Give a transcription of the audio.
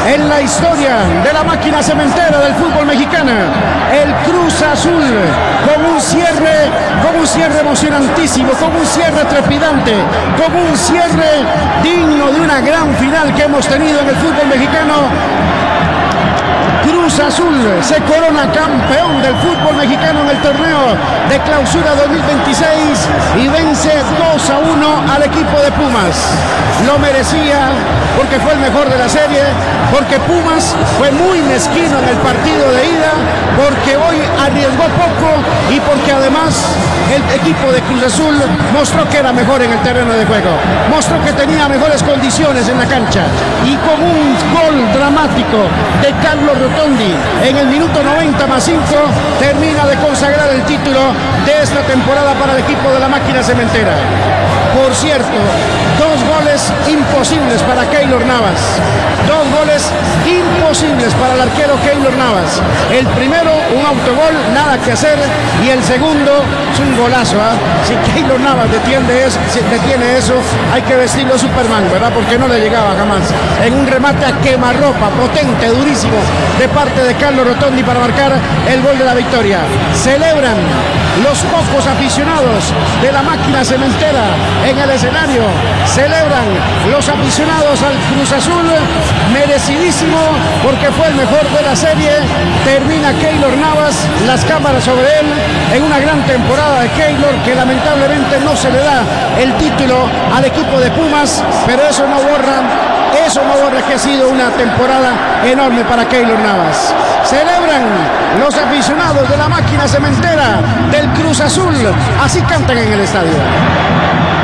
en la historia de la máquina cementera del fútbol mexicano. El Cruz Azul con un cierre emocionantísimo, con un cierre trepidante, con un cierre digno de una gran final que hemos tenido en el fútbol mexicano. Cruz Azul se corona campeón del fútbol mexicano en el torneo de clausura 2026 y vence 2-1 al equipo de Pumas. Lo merecía porque fue el mejor de la serie, porque Pumas fue muy mezquino en el partido de ida, porque hoy arriesgó poco y porque además el equipo de Cruz Azul mostró que era mejor en el terreno de juego, mostró que tenía mejores condiciones en la cancha y con un gol dramático de Carlos Rotondi en el minuto 90+5 termina de consagrar el título de esta temporada para el equipo de la máquina cementera. Por cierto, 2 goles imposibles para Keylor Navas, 2 goles imposibles para el arquero Keylor Navas. El primero, un autogol, nada que hacer, y el segundo es un golazo. Si Keylor Navas detiene eso, hay que vestirlo Superman, ¿verdad? Porque no le llegaba jamás. En un remate a quemarropa, potente, durísimo, de parte de Carlos Rotondi para marcar el gol de la victoria. Celebran los pocos aficionados de la máquina cementera en el escenario, celebran los aficionados al Cruz Azul, merecidísimo porque fue el mejor de la serie. Termina Keylor Navas, las cámaras sobre él, en una gran temporada de Keylor, que lamentablemente no se le da el título al equipo de Pumas, pero eso no borra que ha sido una temporada enorme para Keylor Navas. Celebran los aficionados de la máquina cementera del Cruz Azul, así cantan en el estadio.